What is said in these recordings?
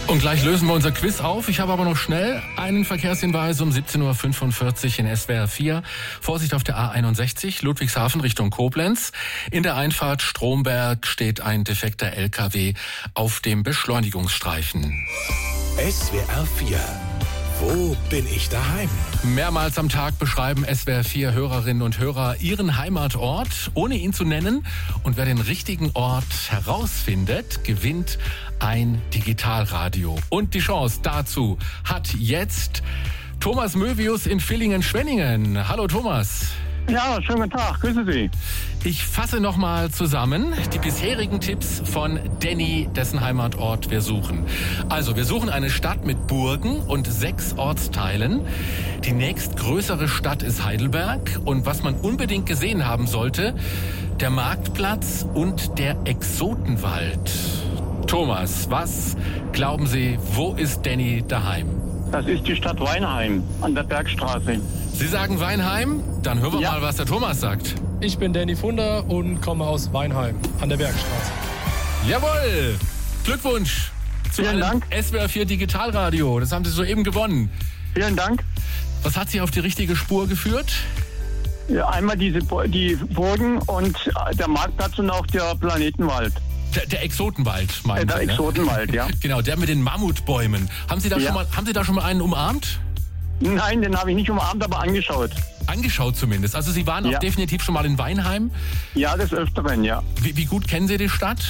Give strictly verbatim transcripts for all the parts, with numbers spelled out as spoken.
Und gleich lösen wir unser Quiz auf. Ich habe aber noch schnell einen Verkehrshinweis um siebzehn Uhr fünfundvierzig in S W R vier. Vorsicht auf der A einundsechzig, Ludwigshafen Richtung Koblenz. In der Einfahrt Stromberg steht ein defekter L K W auf dem Beschleunigungsstreifen. S W R vier. Wo bin ich daheim? Mehrmals am Tag beschreiben S W R vier Hörerinnen und Hörer ihren Heimatort, ohne ihn zu nennen. Und wer den richtigen Ort herausfindet, gewinnt ein Digitalradio. Und die Chance dazu hat jetzt Thomas Mövius in Villingen-Schwenningen. Hallo Thomas. Ja, schönen guten Tag, grüße Sie. Ich fasse nochmal zusammen die bisherigen Tipps von Danny, dessen Heimatort wir suchen. Also, wir suchen eine Stadt mit Burgen und sechs Ortsteilen. Die nächstgrößere Stadt ist Heidelberg. Und was man unbedingt gesehen haben sollte, der Marktplatz und der Exotenwald. Thomas, was glauben Sie, wo ist Danny daheim? Das ist die Stadt Weinheim an der Bergstraße. Sie sagen Weinheim? Dann hören wir Ja. mal, was der Thomas sagt. Ich bin Danny Funder und komme aus Weinheim an der Bergstraße. Jawohl! Glückwunsch zu Vielen einem Dank. S W R vier Digitalradio. Das haben Sie soeben gewonnen. Vielen Dank. Was hat Sie auf die richtige Spur geführt? Ja, einmal diese Bo- die Burgen und der Marktplatz und auch der Planetenwald. Der, der Exotenwald, Äh, meinen der Sie, ne? Exotenwald, ja. Genau, der mit den Mammutbäumen. Haben Sie da, Ja. schon, mal, haben Sie da schon mal einen umarmt? Nein, den habe ich nicht umarmt, aber angeschaut. Angeschaut zumindest. Also Sie waren auch Ja. definitiv schon mal in Weinheim. Ja, des Öfteren, ja. Wie, wie gut kennen Sie die Stadt?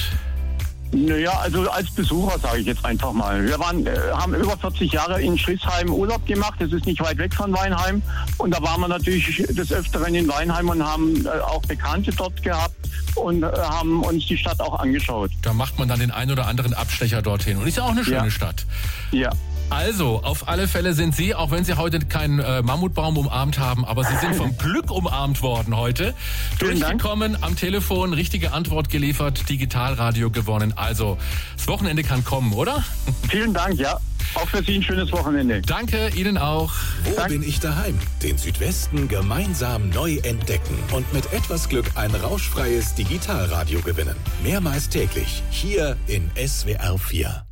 Naja, also als Besucher sage ich jetzt einfach mal. Wir waren, äh, haben über vierzig Jahre in Schrissheim Urlaub gemacht. Das ist nicht weit weg von Weinheim. Und da waren wir natürlich des Öfteren in Weinheim und haben äh, auch Bekannte dort gehabt und äh, haben uns die Stadt auch angeschaut. Da macht man dann den ein oder anderen Abstecher dorthin. Und ist ja auch eine schöne Ja. Stadt. Ja. Also, auf alle Fälle sind Sie, auch wenn Sie heute keinen äh, Mammutbaum umarmt haben, aber Sie sind vom Glück umarmt worden heute. Vielen Dank. Durchgekommen, am Telefon, richtige Antwort geliefert, Digitalradio gewonnen. Also, das Wochenende kann kommen, oder? Vielen Dank, ja. Auch für Sie ein schönes Wochenende. Danke, Ihnen auch. Wo Dank. bin ich daheim? Den Südwesten gemeinsam neu entdecken und mit etwas Glück ein rauschfreies Digitalradio gewinnen. Mehrmals täglich hier in S W R vier.